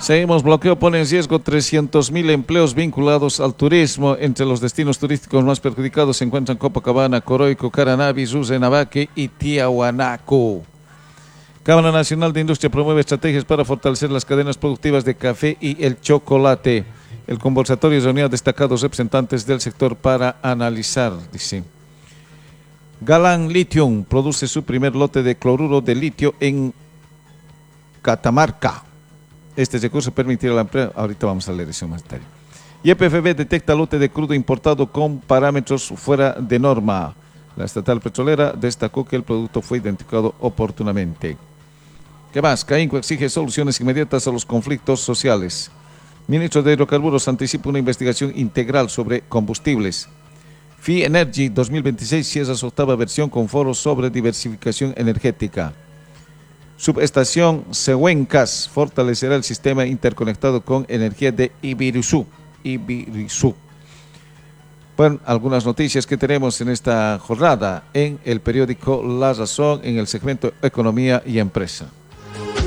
Seguimos, bloqueo pone en riesgo 300.000 empleos vinculados al turismo. Entre los destinos turísticos más perjudicados se encuentran Copacabana, Coroico, Caranavi, Rusenabaque y Tiahuanaco. Cámara Nacional de Industria promueve estrategias para fortalecer las cadenas productivas de café y el chocolate. El conversatorio reunió a destacados representantes del sector para analizar, dice. Galán Lithium produce su primer lote de cloruro de litio en Catamarca. Este recurso permitirá a la empresa, ahorita vamos a leer eso más detalle. YPFB detecta lote de crudo importado con parámetros fuera de norma. La estatal petrolera destacó que el producto fue identificado oportunamente. ¿Qué más? CAINCO exige soluciones inmediatas a los conflictos sociales. Ministro de Hidrocarburos anticipa una investigación integral sobre combustibles. FI Energy 2026 cierra su octava versión con foros sobre diversificación energética. Subestación Sehuencas fortalecerá el sistema interconectado con energía de Ibirizú. Bueno, algunas noticias que tenemos en esta jornada en el periódico La Razón en el segmento Economía y Empresa.